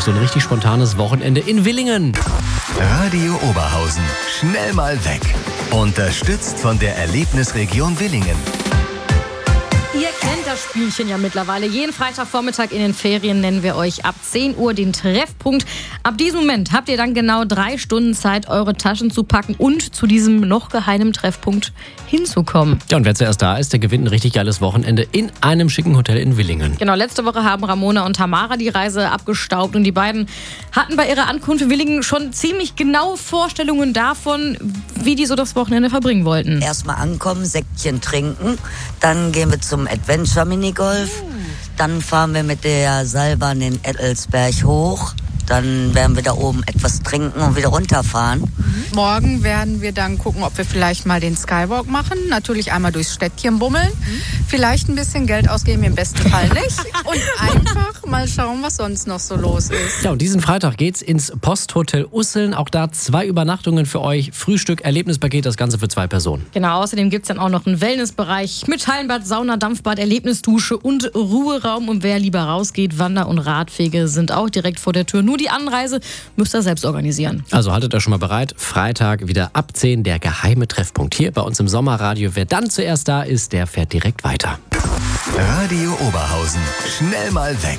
auf so ein richtig spontanes Wochenende in Willingen. Radio Oberhausen. Schnell mal weg. Unterstützt von der Erlebnisregion Willingen. Ihr kennt das Spielchen ja mittlerweile. Jeden Freitagvormittag in den Ferien nennen wir euch ab 10 Uhr den Treffpunkt. Ab diesem Moment habt ihr dann genau 3 Stunden Zeit, eure Taschen zu packen und zu diesem noch geheimen Treffpunkt hinzukommen. Ja, und wer zuerst da ist, der gewinnt ein richtig geiles Wochenende in einem schicken Hotel in Willingen. Genau, letzte Woche haben Ramona und Tamara die Reise abgestaubt und die beiden hatten bei ihrer Ankunft in Willingen schon ziemlich genaue Vorstellungen davon, wie die so das Wochenende verbringen wollten. Erstmal ankommen, Säckchen trinken, dann gehen wir zum Adventure Minigolf, dann fahren wir mit der Seilbahn den Ettelsberg hoch, dann werden wir da oben etwas trinken und wieder runterfahren. Morgen werden wir dann gucken, ob wir vielleicht mal den Skywalk machen. Natürlich einmal durchs Städtchen bummeln. Vielleicht ein bisschen Geld ausgeben, im besten Fall nicht. Und einfach mal schauen, was sonst noch so los ist. Ja, und diesen Freitag geht's ins Posthotel Usseln. Auch da 2 Übernachtungen für euch. Frühstück, Erlebnispaket, das Ganze für 2 Personen. Genau, außerdem gibt es dann auch noch einen Wellnessbereich mit Hallenbad, Sauna, Dampfbad, Erlebnisdusche und Ruheraum. Und wer lieber rausgeht, Wander- und Radwege sind auch direkt vor der Tür. Nur die Anreise müsst ihr selbst organisieren. Also haltet euch schon mal bereit. Freitag wieder ab 10 der geheime Treffpunkt hier bei uns im Sommerradio. Wer dann zuerst da ist, der fährt direkt weiter. Radio Oberhausen. Schnell mal weg.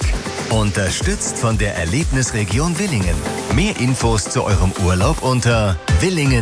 Unterstützt von der Erlebnisregion Willingen. Mehr Infos zu eurem Urlaub unter willingen-.